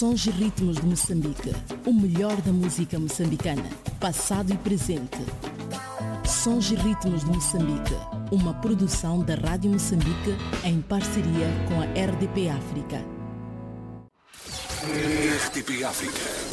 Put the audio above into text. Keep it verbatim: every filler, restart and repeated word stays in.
Sons e ritmos de Moçambique, o melhor da música moçambicana, passado e presente. Sons e ritmos de Moçambique, uma produção da Rádio Moçambique em parceria com a R D P África. R D P África.